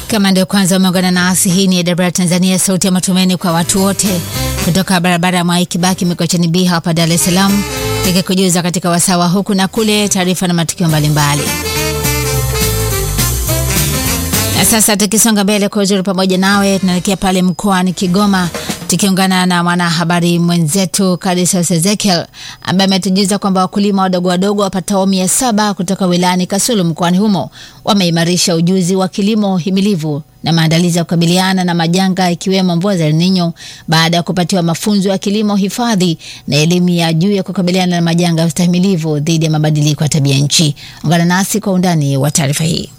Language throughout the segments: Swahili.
Kama ndio kwanza umeungana nasi, hii ni AWR Tanzania, sauti ya matumaini kwa watu wote, kutoka barabara ya Mwai Kibaki Mikocheni B hapa Dar es Salaam, nikikujuza katika wasawa huku na kule taarifa na matukio mbalimbali. Na sasa tukisonga mbele kwa uzuri pamoja nawe, tunaelekea pale mkoani Kigoma tukiungana na mwanahabari mwenzetu Kadisa Ezekiel ambaye ametujuza kwamba wakulima wadogo wapatao 700 kutoka wilayani Kasulu mkoani humo wameimarisha ujuzi wa kilimo himilivu na maandalizi ya kukabiliana na majanga ikiwemo mvua za El Nino baada ya kupatiwa mafunzo ya kilimo hifadhi na elimu ya juu ya kukabiliana na majanga ya ustahimilivu dhidi ya mabadiliko ya tabia nchi. Ungana nasi kwa undani wa taarifa hii.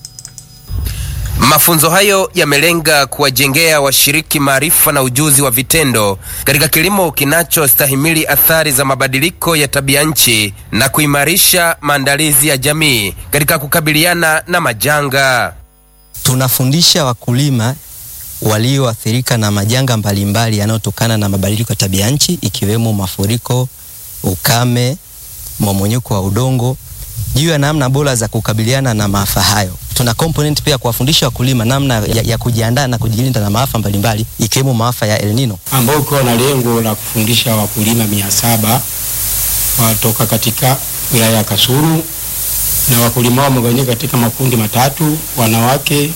Mafunzo hayo yamelenga kuwajengea washiriki maarifa na ujuzi wa vitendo katika kilimo kinachostahimili athari za mabadiliko ya tabia nchi na kuimarisha maandalizi ya jamii katika kukabiliana na majanga. Tunafundisha wakulima walioathirika na majanga mbalimbali yanayotokana na mabadiliko ya tabia nchi ikiwemo mafuriko, ukame, mmomonyoko wa udongo, juu ya namna bora za kukabiliana na maafa hayo. Tuna component pia kuwafundisha wakulima namna ya kujiandaa na kujilinda na maafa mbalimbali ikiwemo maafa ya El Nino, ambao kwa na lengo la kufundisha wakulima 700 kutoka katika wilaya ya Kasulu, na wakulima wao wamegawanyika katika makundi matatu: wanawake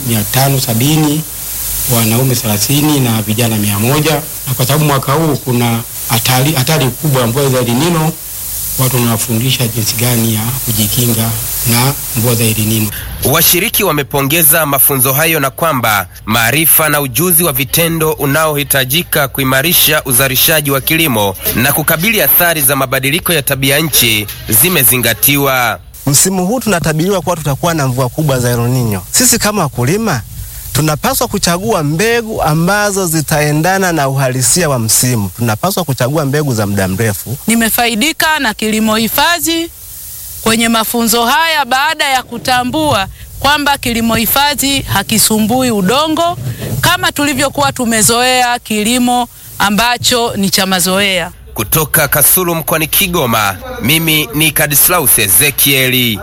570, wanaume 30 na vijana 100. Na kwa sababu mwaka huu kuna hatari kubwa mvua za El Nino, watu wanafundisha jinsi gani ya kujikinga na mvua za El Nino. Washiriki wamepongeza mafunzo hayo na kwamba maarifa na ujuzi wa vitendo unaohitajika kuimarisha uzalishaji wa kilimo na kukabili athari za mabadiliko ya tabia nchi zimezingatiwa. Msimu huu tunatabiriwa kuwa tutakuwa na mvua kubwa za El Nino. Sisi kama wakulima tunapaswa kuchagua mbegu ambazo zitaendana na uhalisia wa msimu. Tunapaswa kuchagua mbegu za muda mrefu. Nimefaidika na kilimo hifadhi kwenye mafunzo haya baada ya kutambua kwamba kilimo hifadhi hakisumbui udongo kama tulivyokuwa tumezoea kilimo ambacho ni cha mazoea. Kutoka Kasulu mkoani Kigoma, mimi ni Kadisa Ezekiel.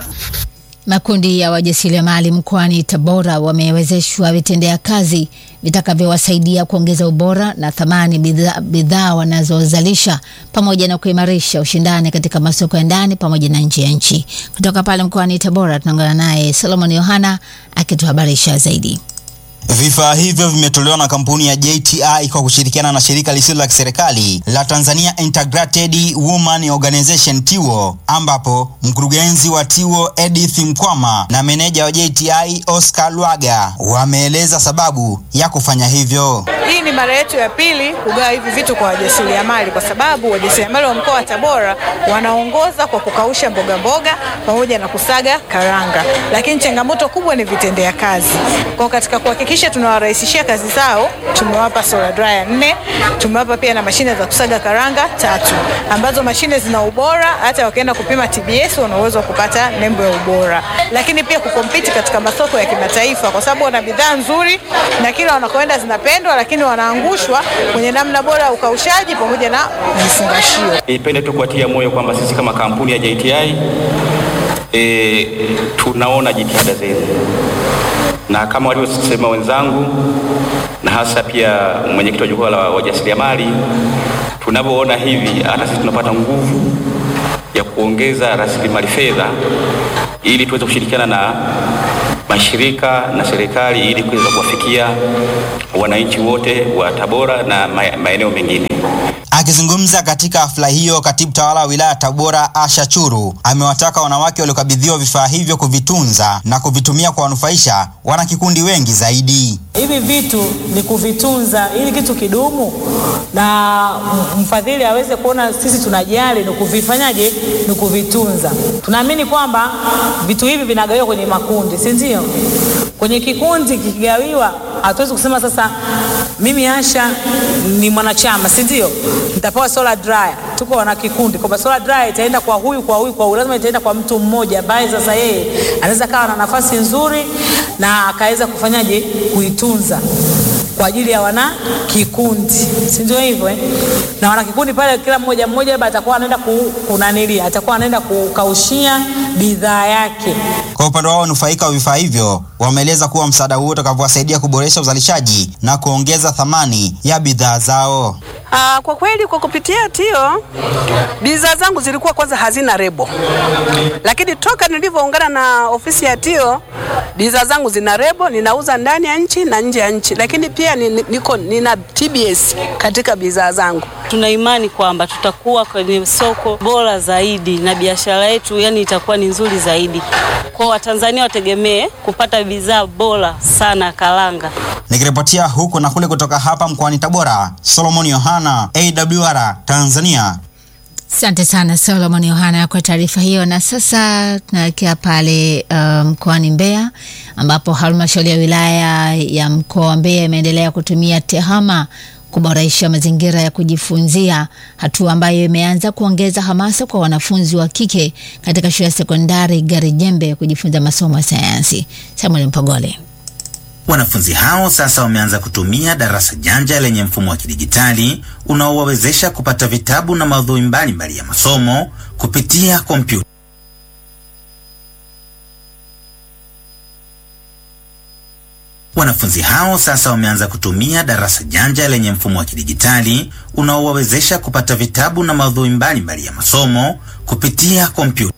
Makundi ya wajasiriamali mkoani Tabora wamewezeshwa vitendea kazi vitakavyowasaidia kuongeza ubora na thamani bidhaa wanazozalisha pamoja na kuimarisha ushindani katika masoko ya ndani pamoja na nje ya nchi. Kutoka pale mkoani Tabora tunaungana naye Solomon Yohana akituhabarisha zaidi. Vifaa hivyo vimetolewa na kampuni ya JTI kwa kushirikiana na shirika lisilo la kiserikali la Tanzania Integrated Women Organization TIWO, ambapo mkurugenzi wa TIWO Edith Mkwama na meneja wa JTI Oscar Lwaga wameeleza sababu ya kufanya hivyo. Hii ni mara yetu ya pili kugawa hivi vitu kwa wajasiriamali, kwa sababu wajasiriamali wa mkoa wa Tabora wanaongoza kwa kukausha mboga pamoja na kusaga karanga, lakini changamoto kubwa ni vitendea kazi. Kwa katika kuhakikisha tunawarahisishia kazi zao, tumewapa solar dryer 4, tumewapa pia na mashine za kusaga karanga 3, ambazo mashine zina ubora, hata wakienda kupima TBS wana uwezo wa kupata nembo ya ubora. Lakini pia kukompiti katika masoko ya kimataifa, kwa sababu wana bidhaa nzuri na kila wanakoenda zinapendwa, lakini wanaangushwa kwenye namna bora ya ukaushaji pamoja na vifungashio. Nipende tu kuatia moyo kwamba sisi kama kampuni ya JTI tunaona jitihada zenu, na kama walivyosema wenzangu na hasa pia mwenyekiti wa jukwaa la wajasiriamali, tunapoona hivi hata sisi tunapata nguvu ya kuongeza rasilimali fedha ili tuweze kushirikiana na mashirika na serikali ili kuweza kuwafikia wananchi wote wa Tabora na maeneo mengine. Akizungumza katika hafla hiyo, katibu tawala wa wilaya Tabora Asha Churu amewataka wanawake waliokabidhiwa vifaa hivyo kuvitunza na kuvitumia kwa wanufaisha wanakikundi wengi zaidi. Hivi vitu ni kuvitunza ili kitu kidumu na mfadhili aweze kuona sisi tunajali, ni kuvifanyaje, ni kuvitunza. Tunaamini kwamba vitu hivi vinagawiwa kwenye makundi, si ndio? Kwenye kikundi kikigawiwa, hatuwezi kusema sasa mimi Asha ni mwanachama, si ndio, nitapewa solar dryer. Tuko wana kikundi kwa solar dryer itaenda kwa huyu kwa huyu kwa huyu, lazima itaenda kwa mtu mmoja ambaye sasa yeye anaweza kawa na nafasi nzuri na akaweza kufanyaje, kuitunza. kwa ajili ya wana kikundi, si ndio hivyo Na wana kikundi pale kila mmoja labda atakuwa anaenda atakuwa anaenda kukaushia bidhaa yake. Kwa upande wao wanufaika wa vifaa hivyo wameeleza kuwa msaada huo utakavyowasaidia kuboresha uzalishaji na kuongeza thamani ya bidhaa zao. Kwa kweli kwa kupitia TIO bidhaa zangu zilikuwa kwanza hazina lebo. Lakini toka nilivyoungana na ofisi ya TIO bidhaa zangu zina lebo, ninauza ndani ya nchi na nje ya nchi. Lakini pia nina TBS katika bidhaa zangu. Tuna imani kwamba tutakuwa kwenye soko bora zaidi na biashara yetu itakuwa ni nzuri zaidi. Kwa Watanzania wategemee kupata bidhaa bora sana karanga. Nikiripotia huko na kule kutoka hapa mkoani Tabora, Solomon Yohana, AWR Tanzania. Asante sana Solomon Yohana kwa taarifa hiyo. Na sasa tunaelekea pale mkoani Mbeya ambapo halmashauri ya wilaya ya mkoa wa Mbeya imeendelea kutumia TEHAMA kuboresha mazingira ya kujifunzia, hatua ambayo imeanza kuongeza hamasa kwa wanafunzi wa kike katika shule ya sekondari Garijembe kujifunza masomo ya sayansi. Samuel Mpogole. Wanafunzi hao sasa wameanza kutumia darasa janja lenye mfumo wa kidijitali unaowawezesha kupata vitabu na maudhui mbalimbali ya masomo kupitia kompyuta. Wanafunzi hao sasa wameanza kutumia darasa janja lenye mfumo wa kidijitali unaowawezesha kupata vitabu na maudhui mbalimbali ya masomo kupitia kompyuta.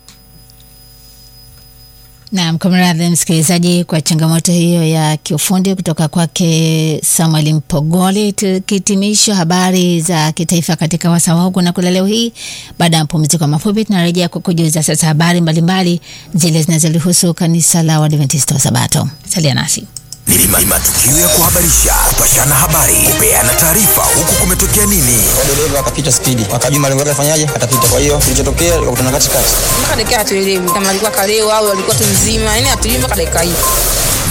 Na mkamradhi msikilizaji kwa changamoto hiyo ya kiufundi kutoka kwake Samuel Mpogole. Tukitimisha habari za kitaifa katika wasaa huko na kula leo hii, baada ya mapumziko mafupi tunarejea kukujuza sasa habari mbalimbali zile zinazohusu kanisa la Waadventista wa Sabato. Salia nasi. Ni matukio ya kuhabarisha, kupashana habari, kupeana taarifa huku kumetokea nini. Dereva akapita spidi, akajua malengo yake afanyaje, atapita. Kwa hiyo kilichotokea ikakutana katikati. Mpaka dakika hatuelewi kama alikuwa kaleo au alikuwa tu mzima, hatuelewi mpaka dakika hii.